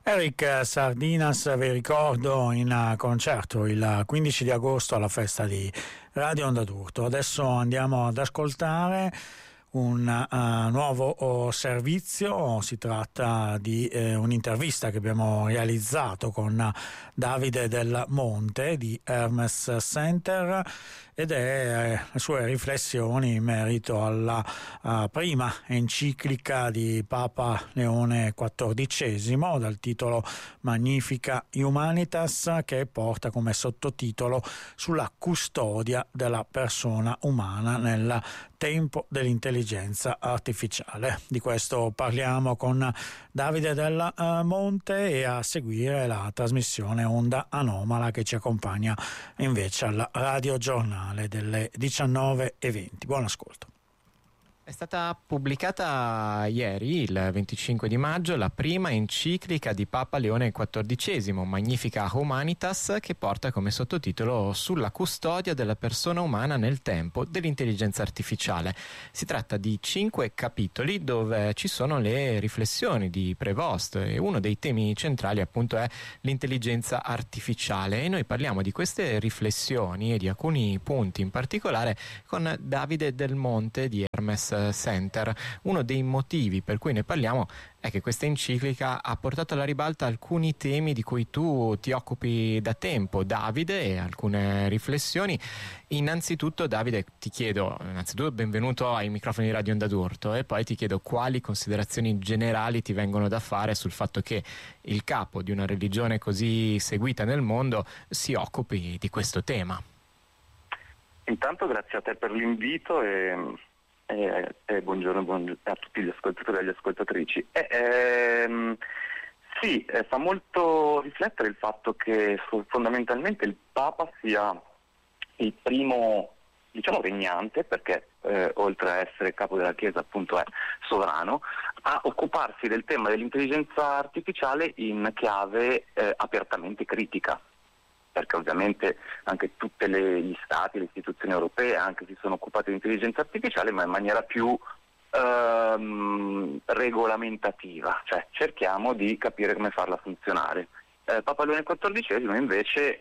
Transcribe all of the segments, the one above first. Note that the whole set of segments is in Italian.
Eric Sardinas, vi ricordo, in concerto il 15 di agosto alla festa di Radio Onda d'Urto. Adesso andiamo ad ascoltare un nuovo servizio. Si tratta di un'intervista che abbiamo realizzato con Davide Del Monte di Hermes Center, ed è le sue riflessioni in merito alla prima enciclica di Papa Leone XIV dal titolo Magnifica Humanitas, che porta come sottotitolo sulla custodia della persona umana nel tempo dell'intelligenza artificiale. Di questo parliamo con Davide Del Monte, e a seguire la trasmissione Onda Anomala che ci accompagna invece al Radio Giornale delle 19:20. Buon ascolto. È stata pubblicata ieri, il 25 di maggio, la prima enciclica di Papa Leone XIV, Magnifica Humanitas, che porta come sottotitolo Sulla custodia della persona umana nel tempo dell'intelligenza artificiale. Si tratta di 5 capitoli dove ci sono le riflessioni di Prévost, e uno dei temi centrali appunto è l'intelligenza artificiale, e noi parliamo di queste riflessioni e di alcuni punti in particolare con Davide Del Monte di Hermes Center. Uno dei motivi per cui ne parliamo è che questa enciclica ha portato alla ribalta alcuni temi di cui tu ti occupi da tempo, Davide, e alcune riflessioni. Innanzitutto, Davide, ti chiedo benvenuto ai microfoni di Radio Onda d'Urto, e poi ti chiedo quali considerazioni generali ti vengono da fare sul fatto che il capo di una religione così seguita nel mondo si occupi di questo tema. Intanto grazie a te per l'invito e buongiorno a tutti gli ascoltatori e le ascoltatrici. Sì, fa molto riflettere il fatto che fondamentalmente il Papa sia il primo, regnante, perché oltre a essere capo della Chiesa appunto è sovrano, a occuparsi del tema dell'intelligenza artificiale in chiave apertamente critica. Perché ovviamente anche tutti gli stati, le istituzioni europee anche si sono occupate di intelligenza artificiale, ma in maniera più regolamentativa, cioè cerchiamo di capire come farla funzionare. Papa Leone XIV invece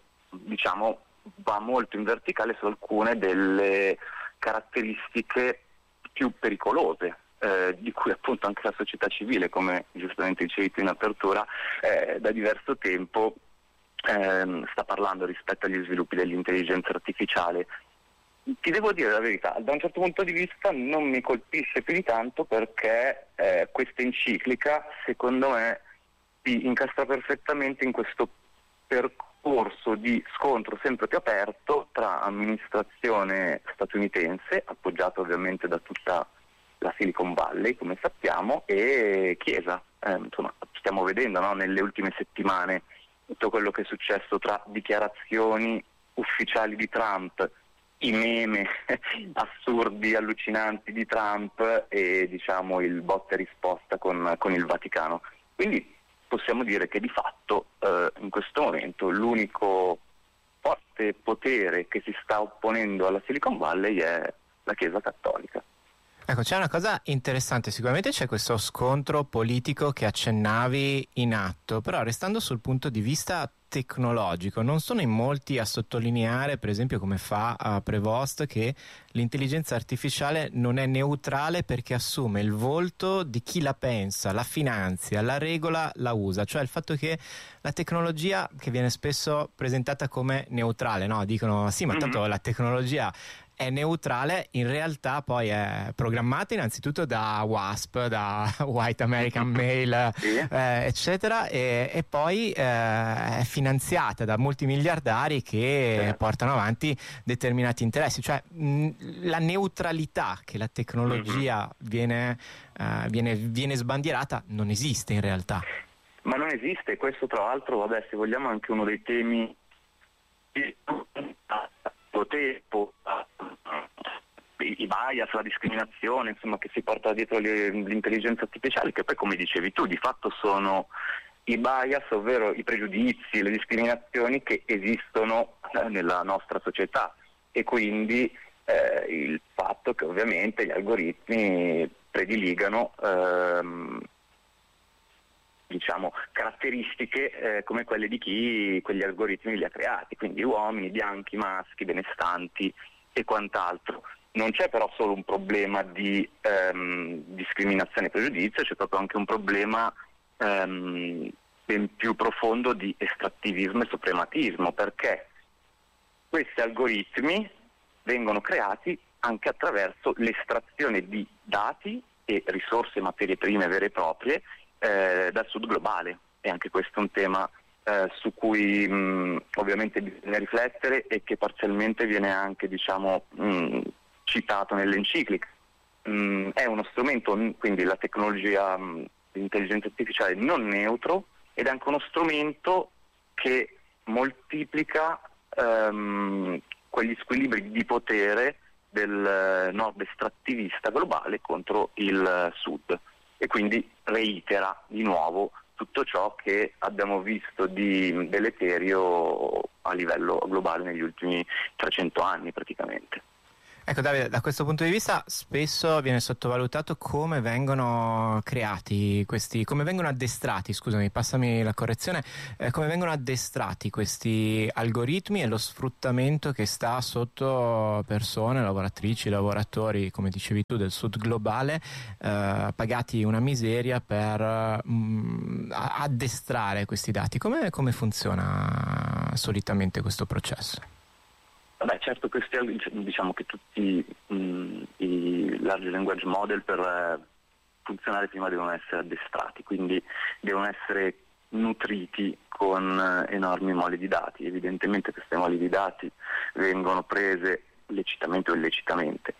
va molto in verticale su alcune delle caratteristiche più pericolose, di cui appunto anche la società civile, come giustamente dicevi tu in apertura, da diverso tempo sta parlando rispetto agli sviluppi dell'intelligenza artificiale. Ti devo dire la verità, da un certo punto di vista non mi colpisce più di tanto, perché questa enciclica secondo me si incastra perfettamente in questo percorso di scontro sempre più aperto tra amministrazione statunitense, appoggiata ovviamente da tutta la Silicon Valley come sappiamo, e Chiesa. Stiamo vedendo, no, nelle ultime settimane tutto quello che è successo tra dichiarazioni ufficiali di Trump, i meme assurdi, allucinanti di Trump e il botta e risposta con il Vaticano. Quindi possiamo dire che di fatto in questo momento l'unico forte potere che si sta opponendo alla Silicon Valley è la Chiesa Cattolica. Ecco, c'è una cosa interessante, sicuramente c'è questo scontro politico che accennavi in atto, però restando sul punto di vista tecnologico, non sono in molti a sottolineare, per esempio come fa Prévost, che l'intelligenza artificiale non è neutrale perché assume il volto di chi la pensa, la finanzia, la regola, la usa, cioè il fatto che la tecnologia, che viene spesso presentata come neutrale, no? Dicono sì, ma tanto la tecnologia è neutrale, in realtà poi è programmata innanzitutto da WASP, da White American Male, eccetera, e poi è finanziata da multimiliardari che portano avanti determinati interessi, cioè la neutralità che la tecnologia viene sbandierata non esiste in realtà. Ma non esiste, questo tra l'altro, se vogliamo, anche uno dei temi tempo, i bias, la discriminazione, insomma, che si porta dietro l'intelligenza artificiale, che poi, come dicevi tu, di fatto sono i bias, ovvero i pregiudizi, le discriminazioni che esistono nella nostra società, e quindi il fatto che ovviamente gli algoritmi prediligano caratteristiche come quelle di chi quegli algoritmi li ha creati, quindi uomini, bianchi, maschi, benestanti e quant'altro. Non c'è però solo un problema di discriminazione e pregiudizio, c'è proprio anche un problema ben più profondo di estrattivismo e suprematismo, perché questi algoritmi vengono creati anche attraverso l'estrazione di dati e risorse, materie prime vere e proprie dal sud globale, e anche questo è un tema su cui ovviamente bisogna riflettere e che parzialmente viene anche citato nell'enciclica. È uno strumento, quindi la tecnologia di intelligenza artificiale, non neutro, ed è anche uno strumento che moltiplica quegli squilibri di potere del nord estrattivista globale contro il sud, e quindi reitera di nuovo tutto ciò che abbiamo visto di deleterio a livello globale negli ultimi 300 anni praticamente. Ecco Davide, da questo punto di vista spesso viene sottovalutato come vengono creati come vengono addestrati, scusami, passami la correzione, come vengono addestrati questi algoritmi e lo sfruttamento che sta sotto persone, lavoratrici, lavoratori, come dicevi tu, del sud globale, pagati una miseria per addestrare questi dati. Come funziona solitamente questo processo? Beh, certo, diciamo che tutti i large language model per funzionare prima devono essere addestrati, quindi devono essere nutriti con enormi mole di dati. Evidentemente queste mole di dati vengono prese lecitamente o illecitamente,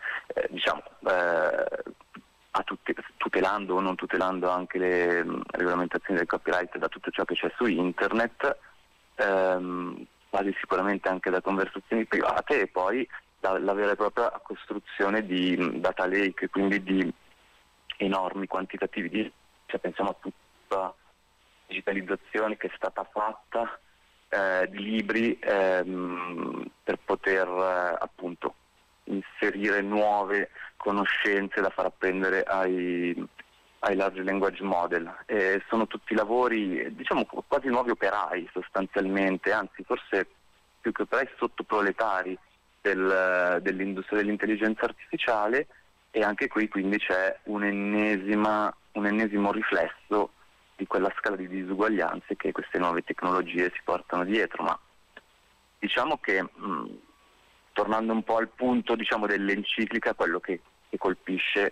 tutelando o non tutelando anche le regolamentazioni del copyright da tutto ciò che c'è su internet, quasi sicuramente anche da conversazioni private, e poi la vera e propria costruzione di data lake, quindi di enormi quantitativi pensiamo a tutta la digitalizzazione che è stata fatta di libri per poter appunto inserire nuove conoscenze da far apprendere ai large language model. Sono tutti lavori, quasi nuovi operai sostanzialmente, anzi forse più che operai sottoproletari dell'industria dell'intelligenza artificiale, e anche qui quindi c'è un ennesimo riflesso di quella scala di disuguaglianze che queste nuove tecnologie si portano dietro. Ma diciamo che tornando un po' al punto dell'enciclica, quello che colpisce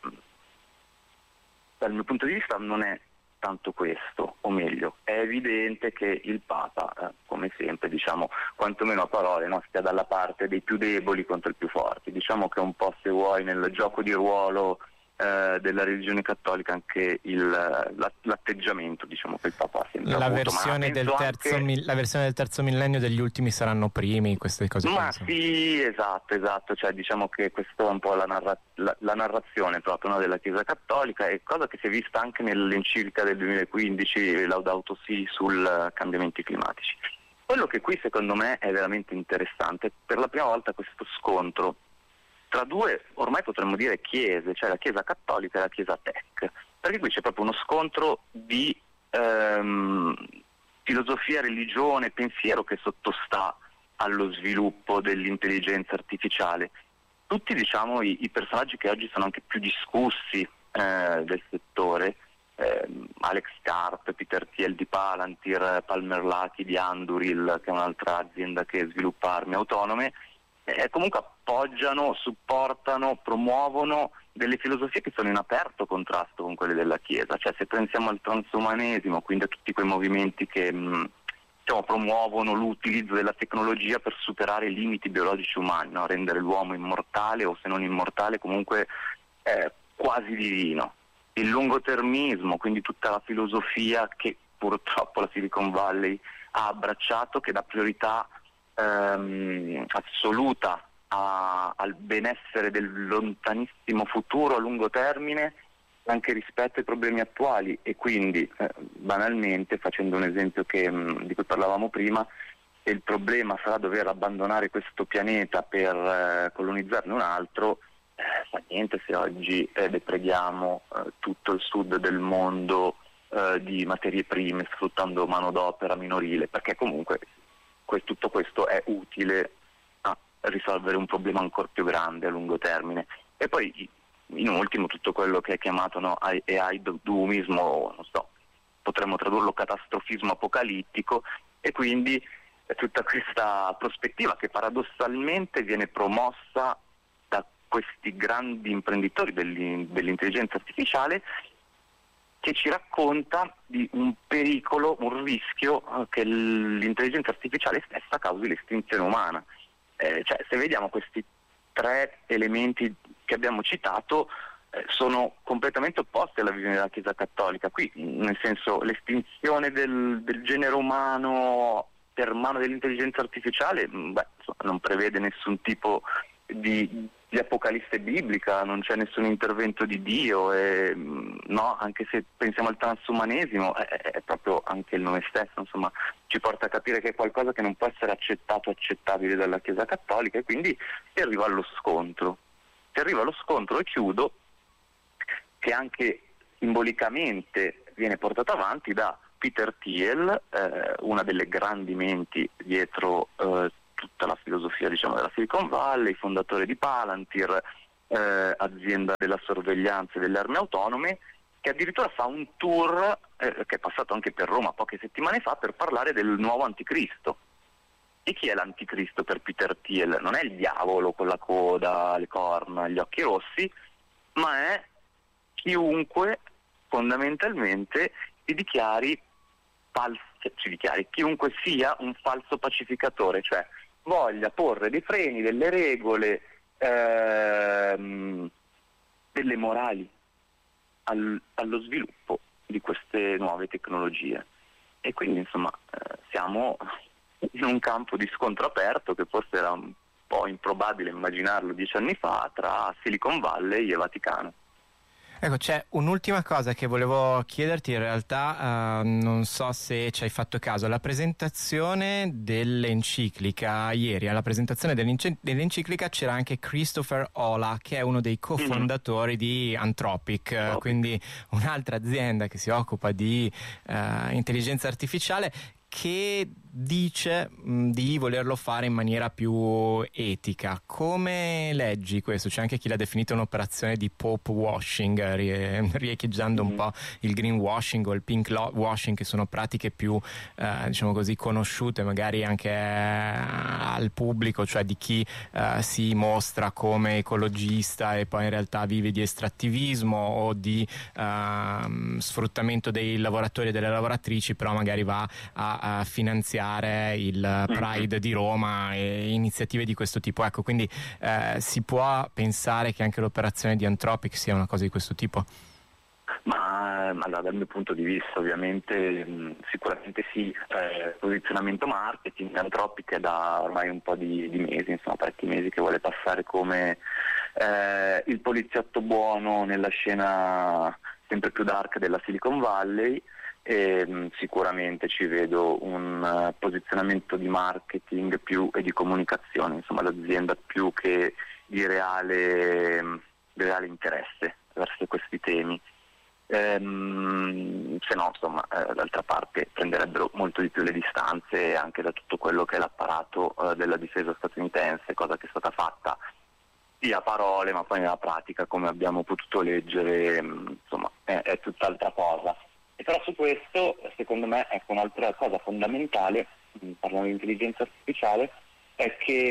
dal mio punto di vista non è tanto questo, o meglio, è evidente che il Papa, come sempre, quantomeno a parole, stia dalla parte dei più deboli contro i più forti. Diciamo che un po', se vuoi, nel gioco di ruolo della religione cattolica anche l'atteggiamento che il Papa ha sempre la avuto. Versione la versione del terzo millennio degli ultimi saranno primi, queste cose. Ma sì, esatto, che questo è un po' la narrazione proprio della Chiesa cattolica, e cosa che si è vista anche nell'enciclica del 2015 Laudato Si sul cambiamenti climatici. Quello che qui secondo me è veramente interessante, per la prima volta questo scontro tra due, ormai potremmo dire, chiese, cioè la Chiesa cattolica e la Chiesa tech, perché qui c'è proprio uno scontro di filosofia, religione, pensiero che sottostà allo sviluppo dell'intelligenza artificiale. Tutti i personaggi che oggi sono anche più discussi del settore, Alex Karp, Peter Thiel di Palantir, Palmer Luckey di Anduril, che è un'altra azienda che sviluppa armi autonome, comunque appoggiano, supportano, promuovono delle filosofie che sono in aperto contrasto con quelle della Chiesa. Cioè, se pensiamo al transumanesimo, quindi a tutti quei movimenti che promuovono l'utilizzo della tecnologia per superare i limiti biologici umani, rendere l'uomo immortale, o se non immortale comunque quasi divino. Il lungotermismo, quindi tutta la filosofia che purtroppo la Silicon Valley ha abbracciato, che dà priorità assoluta al benessere del lontanissimo futuro a lungo termine, anche rispetto ai problemi attuali, e quindi banalmente, facendo un esempio di cui parlavamo prima, se il problema sarà dover abbandonare questo pianeta per colonizzarne un altro, fa niente se oggi deprediamo tutto il sud del mondo di materie prime, sfruttando manodopera minorile, perché comunque tutto questo è utile a risolvere un problema ancora più grande a lungo termine. E poi in ultimo tutto quello che è chiamato AI doomismo, non so, potremmo tradurlo catastrofismo apocalittico, e quindi tutta questa prospettiva che paradossalmente viene promossa da questi grandi imprenditori dell'intelligenza artificiale, che ci racconta di un pericolo, un rischio che l'intelligenza artificiale stessa causi l'estinzione umana. Cioè, se vediamo questi 3 elementi che abbiamo citato, sono completamente opposti alla visione della Chiesa Cattolica. Qui, nel senso, l'estinzione del genere umano per mano dell'intelligenza artificiale non prevede nessun tipo di apocalisse biblica, non c'è nessun intervento di Dio, no, anche se pensiamo al transumanesimo, è proprio anche il nome stesso, insomma, ci porta a capire che è qualcosa che non può essere accettabile dalla Chiesa Cattolica, e quindi si arriva allo scontro. E chiudo, che anche simbolicamente viene portato avanti da Peter Thiel, una delle grandi menti dietro tutta la filosofia, diciamo, della Silicon Valley, fondatore di Palantir, azienda della sorveglianza e delle armi autonome, che addirittura fa un tour che è passato anche per Roma poche settimane fa, per parlare del nuovo anticristo. E chi è l'anticristo per Peter Thiel? Non è il diavolo con la coda, le corna, gli occhi rossi, ma è chiunque fondamentalmente chiunque sia un falso pacificatore, cioè voglia porre dei freni, delle regole, delle morali allo sviluppo di queste nuove tecnologie. E quindi insomma siamo in un campo di scontro aperto che forse era un po' improbabile immaginarlo 10 anni fa, tra Silicon Valley e Vaticano. Ecco, c'è un'ultima cosa che volevo chiederti, in realtà non so se ci hai fatto caso. La presentazione dell'enciclica ieri, alla presentazione dell'enciclica c'era anche Christopher Olah, che è uno dei cofondatori di Anthropic, quindi un'altra azienda che si occupa di intelligenza artificiale, che dice di volerlo fare in maniera più etica. Come leggi questo? C'è anche chi l'ha definito un'operazione di Pope washing, riecheggiando un po' il greenwashing o il pink washing, che sono pratiche più diciamo così conosciute magari anche al pubblico, cioè di chi si mostra come ecologista e poi in realtà vive di estrattivismo o di sfruttamento dei lavoratori e delle lavoratrici, però magari va a finanziare il Pride di Roma e iniziative di questo tipo. Ecco, quindi si può pensare che anche l'operazione di Anthropic sia una cosa di questo tipo? Ma allora, dal mio punto di vista ovviamente sicuramente sì. Posizionamento marketing. Anthropic è da ormai un po' di mesi, insomma parecchi mesi, che vuole passare come il poliziotto buono nella scena sempre più dark della Silicon Valley. E sicuramente ci vedo un posizionamento di marketing e di comunicazione, insomma l'azienda più che di reale interesse verso questi temi. Se no, insomma, d'altra parte prenderebbero molto di più le distanze anche da tutto quello che è l'apparato della difesa statunitense, cosa che è stata fatta sia a parole ma poi nella pratica, come abbiamo potuto leggere, insomma è tutt'altra cosa. E però su questo, secondo me, ecco, un'altra cosa fondamentale, parlando di intelligenza artificiale, è che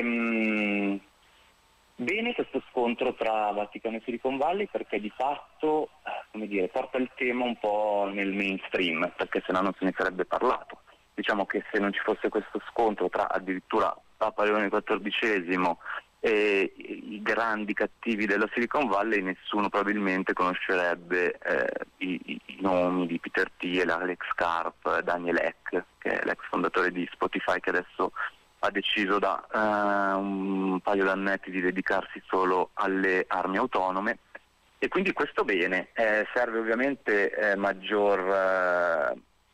bene questo scontro tra Vaticano e Silicon Valley, perché di fatto, porta il tema un po' nel mainstream, perché sennò non se ne sarebbe parlato. Diciamo che se non ci fosse questo scontro tra addirittura Papa Leone XIV e i grandi cattivi della Silicon Valley, nessuno probabilmente conoscerebbe i nomi di Peter Thiel, Alex Karp, Daniel Ek, che è l'ex fondatore di Spotify, che adesso ha deciso da un paio d'annetti di dedicarsi solo alle armi autonome. E quindi questo bene, serve ovviamente maggior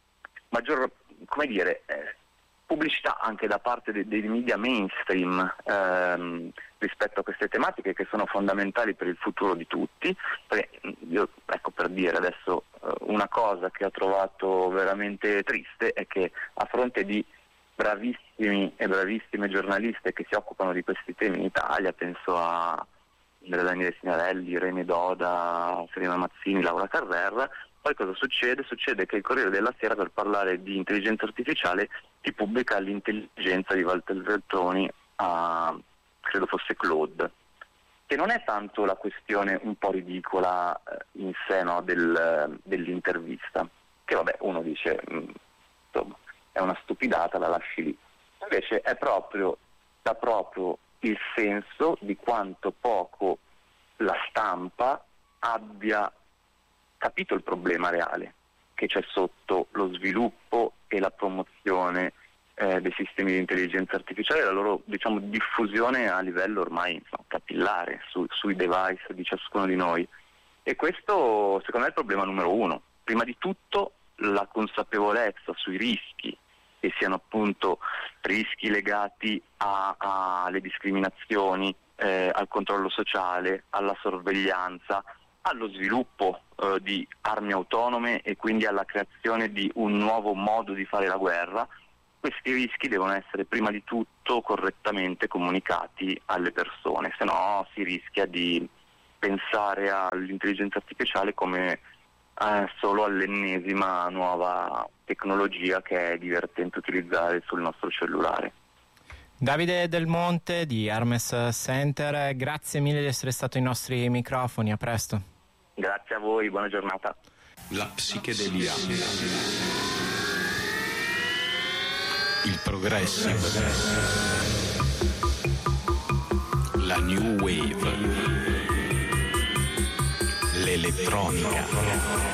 pubblicità anche da parte dei media mainstream rispetto a queste tematiche, che sono fondamentali per il futuro di tutti. Perché io, ecco, per dire, adesso una cosa che ho trovato veramente triste è che a fronte di bravissimi e bravissime giornaliste che si occupano di questi temi in Italia, penso a Daniele Signarelli, Rene Doda, Serena Mazzini, Laura Carrera, poi cosa succede? Succede che il Corriere della Sera, per parlare di intelligenza artificiale, ti pubblica l'intelligenza di Walter Veltroni a, credo fosse Claude, che non è tanto la questione un po' ridicola in sé, no, dell'intervista, che vabbè uno dice insomma è una stupidata, la lasci lì. Invece dà proprio il senso di quanto poco la stampa abbia capito il problema reale che c'è sotto lo sviluppo e la promozione dei sistemi di intelligenza artificiale e la loro, diciamo, diffusione a livello ormai capillare sui device di ciascuno di noi. E questo secondo me è il problema numero uno. Prima di tutto la consapevolezza sui rischi, che siano appunto rischi legati alle discriminazioni, al controllo sociale, alla sorveglianza, allo sviluppo di armi autonome e quindi alla creazione di un nuovo modo di fare la guerra. Questi rischi devono essere prima di tutto correttamente comunicati alle persone, se no si rischia di pensare all'intelligenza artificiale come solo all'ennesima nuova tecnologia che è divertente utilizzare sul nostro cellulare. Davide Del Monte di Hermes Center, grazie mille di essere stato ai nostri microfoni, a presto. Grazie a voi, buona giornata. La psichedelia, il progressive, la new wave, l'elettronica.